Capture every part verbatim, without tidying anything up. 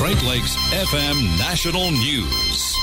Great Lakes F M National News.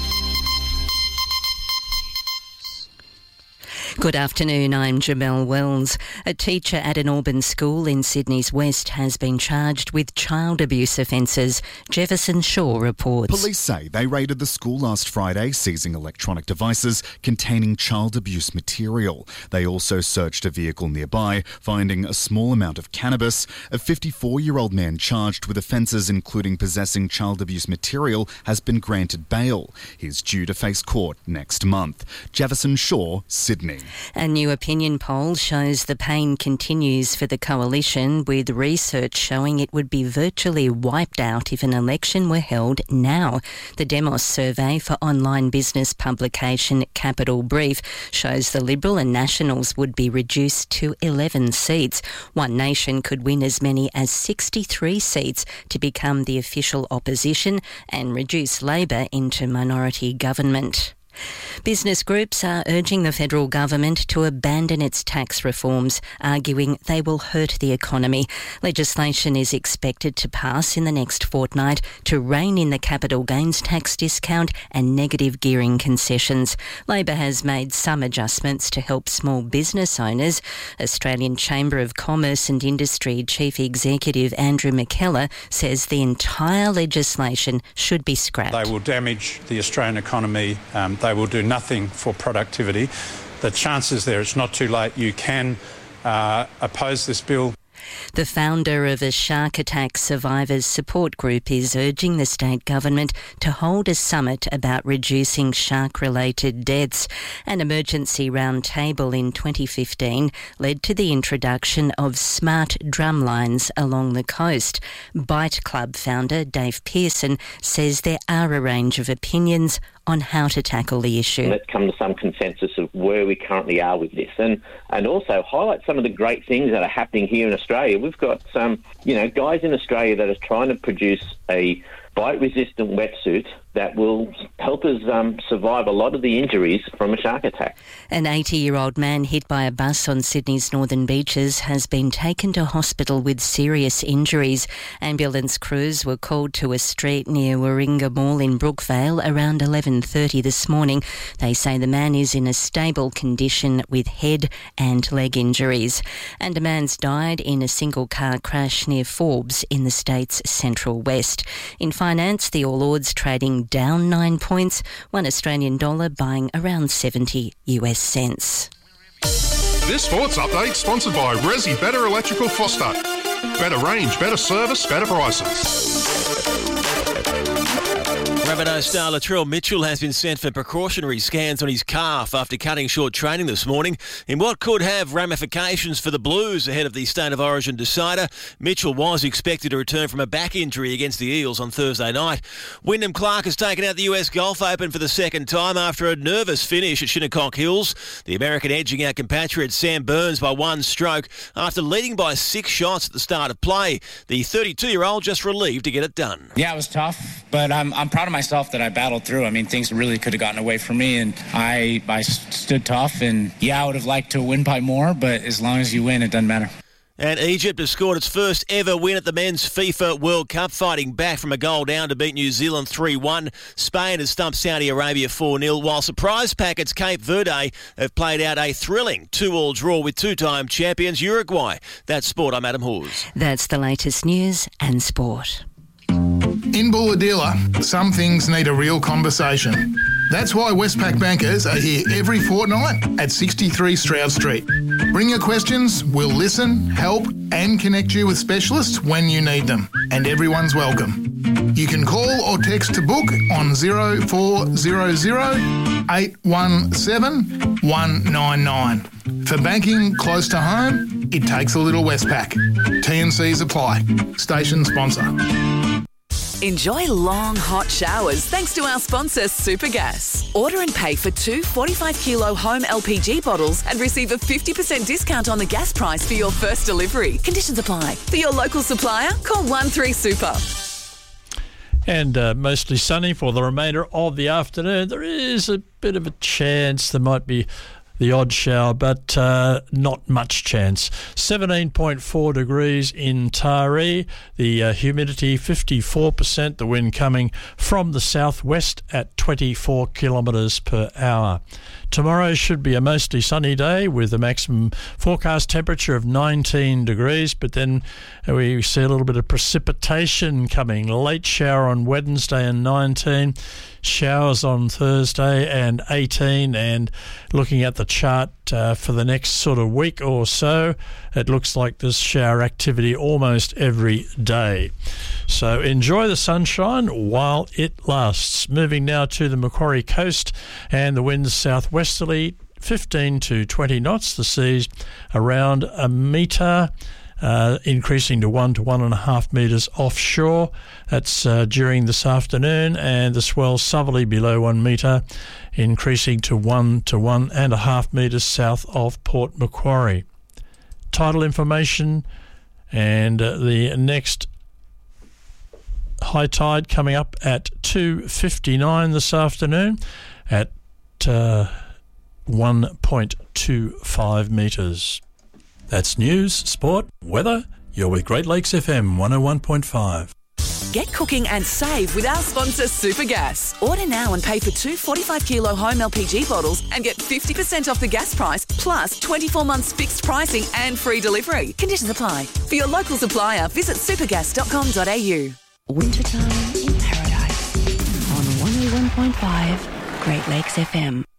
Good afternoon, I'm Jamelle Wells. A teacher at an Auburn school in Sydney's West has been charged with child abuse offences. Jefferson Shaw reports. Police say they raided the school last Friday, seizing electronic devices containing child abuse material. They also searched a vehicle nearby, finding a small amount of cannabis. A fifty-four-year-old man charged with offences including possessing child abuse material has been granted bail. He's due to face court next month. Jefferson Shaw, Sydney. A new opinion poll shows the pain continues for the coalition, with research showing it would be virtually wiped out if an election were held now. The Demos survey for online business publication Capital Brief shows the Liberal and Nationals would be reduced to eleven seats. One Nation could win as many as sixty-three seats to become the official opposition and reduce Labor into minority government. Business groups are urging the federal government to abandon its tax reforms, arguing they will hurt the economy. Legislation is expected to pass in the next fortnight to rein in the capital gains tax discount and negative gearing concessions. Labor has made some adjustments to help small business owners. Australian Chamber of Commerce and Industry Chief Executive Andrew McKellar says the entire legislation should be scrapped. They will damage the Australian economy. Um, they will do nothing for productivity. The chances there, it's not too late. You can uh, oppose this bill. The founder of a shark attack survivors support group is urging the state government to hold a summit about reducing shark-related deaths. An emergency roundtable in twenty fifteen led to the introduction of smart drumlines along the coast. Bite Club founder Dave Pearson says there are a range of opinions on how to tackle the issue. Let's come to some consensus of where we currently are with this, and, and also highlight some of the great things that are happening here in Australia. We've got some, you know, guys in Australia that are trying to produce a bite-resistant wetsuit that will help us um, survive a lot of the injuries from a shark attack. An eighty-year-old man hit by a bus on Sydney's northern beaches has been taken to hospital with serious injuries. Ambulance crews were called to a street near Warringah Mall in Brookvale around eleven thirty this morning. They say the man is in a stable condition with head and leg injuries. And a man's died in a single-car crash near Forbes in the state's central west. In finance, the All Ords trading down nine points, one Australian dollar buying around seventy US cents. This sports update sponsored by Resi Better Electrical Foster. Better range, better service, better prices. Rabbitoh star Latrell Mitchell has been sent for precautionary scans on his calf after cutting short training this morning in what could have ramifications for the Blues ahead of the State of Origin decider. Mitchell was expected to return from a back injury against the Eels on Thursday night. Wyndham Clark has taken out the U S Golf Open for the second time after a nervous finish at Shinnecock Hills. The American edging out compatriot Sam Burns by one stroke after leading by six shots at the start of play. The thirty-two-year-old just relieved to get it done. Yeah, it was tough, but I'm, I'm proud of myself. myself that I battled through. I mean, things really could have gotten away from me, and I I stood tough. And yeah, I would have liked to win by more, but as long as you win, it doesn't matter. And Egypt has scored its first ever win at the Men's FIFA World Cup, fighting back from a goal down to beat New Zealand three one. Spain has stumped Saudi Arabia four nil, while surprise packets Cape Verde have played out a thrilling two-all draw with two-time champions Uruguay. That's sport. I'm Adam Hawes. That's the latest news and sport. In Bulahdelah, some things need a real conversation. That's why Westpac bankers are here every fortnight at sixty-three Stroud Street. Bring your questions, we'll listen, help and connect you with specialists when you need them. And everyone's welcome. You can call or text to book on zero four zero zero eight one seven one nine nine. For banking close to home, it takes a little Westpac. T and Cs apply. Station sponsor. Enjoy long, hot showers thanks to our sponsor, Supergas. Order and pay for two forty-five kilo home L P G bottles and receive a fifty percent discount on the gas price for your first delivery. Conditions apply. For your local supplier, call one three super. And uh, mostly sunny for the remainder of the afternoon. There is a bit of a chance there might be the odd shower, but uh, not much chance. seventeen point four degrees in Taree, the uh, humidity fifty-four percent, the wind coming from the southwest at twenty-four kilometres per hour. Tomorrow should be a mostly sunny day with a maximum forecast temperature of nineteen degrees, but then we see a little bit of precipitation coming. Late shower on Wednesday and nineteen, showers on Thursday and eighteen, and looking at the chart uh, for the next sort of week or so, it looks like there's shower activity almost every day. So enjoy the sunshine while it lasts. Moving now to the Macquarie coast, and the winds southwesterly fifteen to twenty knots, the seas around a metre, Uh, increasing to one to one and a half metres offshore. That's uh, during this afternoon, and the swell southerly below one metre, increasing to one to one and a half metres south of Port Macquarie. Tidal information, and uh, the next high tide coming up at two fifty-nine this afternoon at uh, one point two five metres. That's news, sport, weather. You're with Great Lakes F M one oh one point five. Get cooking and save with our sponsor Supergas. Order now and pay for two forty-five kilo home L P G bottles and get fifty percent off the gas price, plus twenty-four months fixed pricing and free delivery. Conditions apply. For your local supplier, visit supergas dot com dot a u. Wintertime in Paradise on one oh one point five Great Lakes F M.